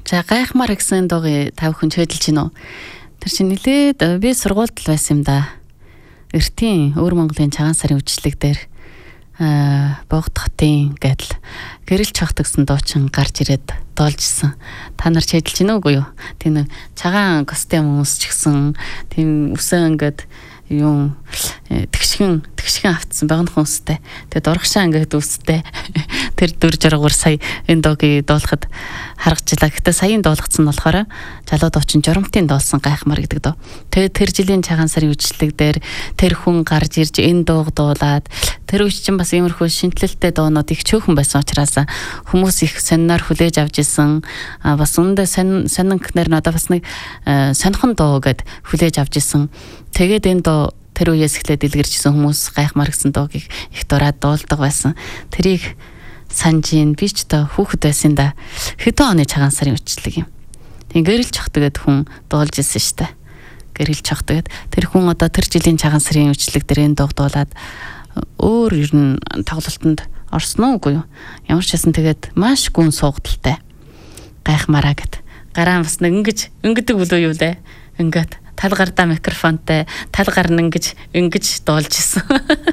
За гайхмаар гэсэн дууг та бүхэн хөдөлж гинөө. Тэр чинь нилээд би сургуульд л байсан юм да. Эртийн Өвөр Монголын цагаан сарын үдшилэг дээр Богд хотын гэдэл гэрэл чогт гэсэн дуучин гарч ирээд доолжсэн. Та нар ч хөдөлж гинөө үгүй юу? Тийм цагаан костюм хүмүүс ч гэсэн тийм үсэн ингээд юм тэгшгэн автсан багнах хүмүүстэй. Тэгээд урагшаа ингээд үстэй. Тэр дүр жаргуур сая энэ дуугийг дуулахад харагчлаа. Гэтэ саяын дуулгацсан нь болохоор залуу дуучин журамтын дуулсан гайхмар гэдэг дуу. Тэгээд тэр жилийн цагаан сарын үдшилэг дээр тэр хүн гарч ирж энэ дууг дуулаад тэр үеч чинь бас иймэрхүү шинтэлэлтэй дуунууд их чөөхөн байсан учраас хүмүүс их сониноор хүлээж авч исэн. Бас үүндээ сонин гэхнэр надад бас нэг сонхон дуу гэд хүлээж авч исэн. Тэгээд энэ дуу тэр үеэс эхлээд дэлгэрчсэн хүмүүс гайхмар гэсэн дууг их дураад дуулдаг байсан. Тэрийг санжийн би ч та хүүхэд байсан да. Хэдэн оны цагаан сарын үдшилэг юм. Тийм гэрэл чох тэгээд хүн дуулж ирсэн штэ. Гэрэл чох тэгээд тэр хүн одоо тэр жилийн цагаан сарын үдшилэг дээр энэ дууг дуулаад өөр ер нь тоглолтод орсон уугүй юу? Ямар ч хэсэн тэгээд маш гүн суугдaltaй. Гайхмараа гэд. Гараа бас нэг ингэдэг болов юу лээ. Ингээд талгардаа микрофонтой талгар нь ингэж дуулж исэн.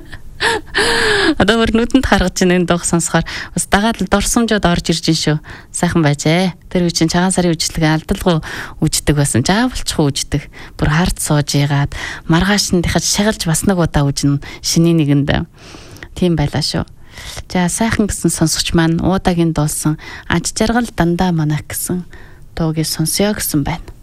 Одоо нүдэнд харгаж ин энэ дууг сонсохоор бас дагаад л дурсамжууд орж ирж шүү. Сайхан байжээ. Тэр үе чинь цагаан сарын үдшилгээ алдалгүй үждэг байсан. Жаавалчгүй үждэг. Бүр хард сууж ягаад маргааш нь дахиж шагалж бас нэг удаа үжин шиний нэгэнд. Тийм байлаа шүү. За сайхан гэсэн сонсогч маань уудагийн дуулсан аж жаргал дандаа манах гэсэн дуугийг сонсё гэсэн байна.